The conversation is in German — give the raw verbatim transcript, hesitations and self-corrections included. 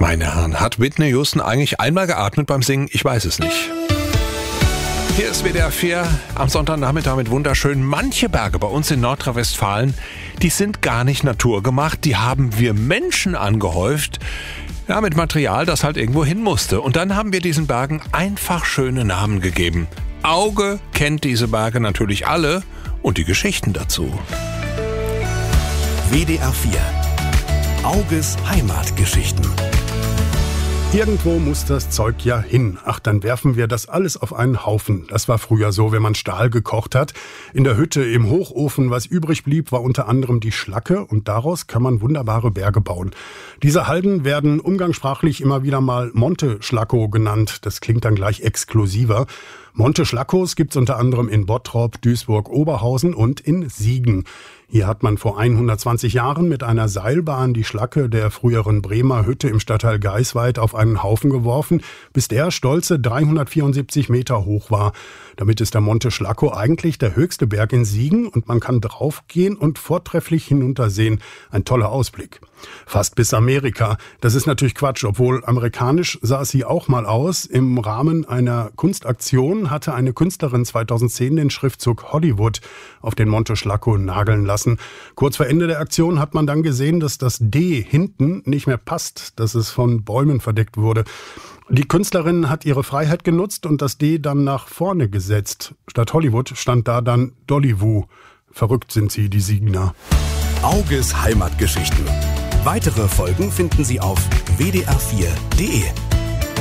Meine Herren, hat Whitney Houston eigentlich einmal geatmet beim Singen? Ich weiß es nicht. Hier ist W D R vier am Sonntagnachmittag mit wunderschön. Manche Berge bei uns in Nordrhein-Westfalen, die sind gar nicht naturgemacht, die haben wir Menschen angehäuft. Ja, mit Material, das halt irgendwo hin musste. Und dann haben wir diesen Bergen einfach schöne Namen gegeben. Auge kennt diese Berge natürlich alle und die Geschichten dazu. W D R vier. Auges Heimatgeschichten. Irgendwo muss das Zeug ja hin. Ach, dann werfen wir das alles auf einen Haufen. Das war früher so, wenn man Stahl gekocht hat. In der Hütte, im Hochofen, was übrig blieb, war unter anderem die Schlacke und daraus kann man wunderbare Berge bauen. Diese Halden werden umgangssprachlich immer wieder mal Monte Schlackow genannt. Das klingt dann gleich exklusiver. Monte Schlackows gibt's unter anderem in Bottrop, Duisburg, Oberhausen und in Siegen. Hier hat man vor hundertzwanzig Jahren mit einer Seilbahn die Schlacke der früheren Bremer Hütte im Stadtteil Geisweid auf einen Haufen geworfen, bis der stolze dreihundertvierundsiebzig Meter hoch war. Damit ist der Monte Schlackow eigentlich der höchste Berg in Siegen und man kann draufgehen und vortrefflich hinuntersehen. Ein toller Ausblick. Fast bis Amerika. Das ist natürlich Quatsch, obwohl amerikanisch sah es hier auch mal aus. Im Rahmen einer Kunstaktion hatte eine Künstlerin zweitausendzehn den Schriftzug Hollywood auf den Monte Schlackow nageln lassen. Kurz vor Ende der Aktion hat man dann gesehen, dass das D hinten nicht mehr passt, dass es von Bäumen verdeckt wurde. Die Künstlerin hat ihre Freiheit genutzt und das D dann nach vorne gesetzt. Statt Hollywood stand da dann Dollywood. Verrückt sind sie, die Siegner. Auges Heimatgeschichten. Weitere Folgen finden Sie auf w d r vier punkt d e.